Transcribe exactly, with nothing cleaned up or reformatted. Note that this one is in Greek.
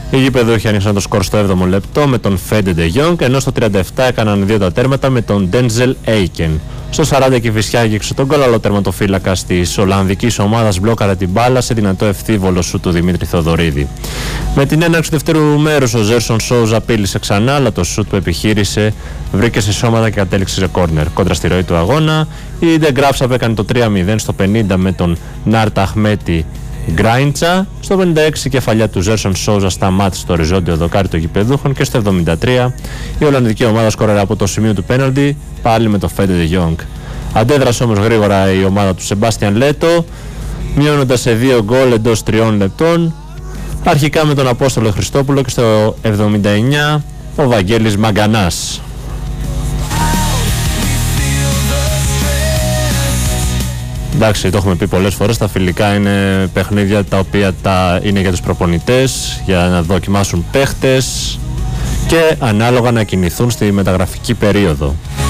Οι γηπεδούχοι άνοιξαν το σκορ στο έβδομο λεπτό με τον Φέντε Ντε Γιόγκ, ενώ στο τριάντα επτά έκαναν δύο τα τέρματα με τον Ντέντζελ Έικεν. Στο σαράντα η Κηφισιά άγγιξε τον γκολ, αλλά ο τερματοφύλακας της Ολλανδικής ομάδας μπλόκαρε την μπάλα σε δυνατό ευθύβολο σου του Δημήτρη Θοδωρίδη. Με την έναρξη του δεύτερου μέρους ο Ζέρσον Σόουζα απείλησε ξανά, αλλά το σουτ που επιχείρησε βρήκε σε σώματα και κατέληξε σε κόρνερ. Κόντρα στη ροή του αγώνα, η Ντε Γκράψαπ έκανε το τρία μηδέν στο πενήντα με τον Νάρτα Αχμέτη Γκράιντσα. Στο πενήντα έξι η κεφαλιά του Ζέρσον Σόουζα σταμάτησε στο οριζόντιο δοκάρι των γηπεδούχων και στο εβδομήντα τρία η Ολλανδική ομάδα σκόραρε από το σημείο του πέναλτι πάλι με το Φέντε Ντε Γιόγκ. Αντέδρασε όμως γρήγορα η ομάδα του Σεμπάστιαν Λέτο, μειώνοντας σε δύο γκολ εντός τριών λεπτών, αρχικά με τον Απόστολο Χριστόπουλο και στο εβδομήντα εννιά ο Βαγγέλης Μαγκανάς. Εντάξει, το έχουμε πει πολλές φορές, τα φιλικά είναι παιχνίδια τα οποία τα είναι για τους προπονητές, για να δοκιμάσουν παίχτες και ανάλογα να κινηθούν στη μεταγραφική περίοδο.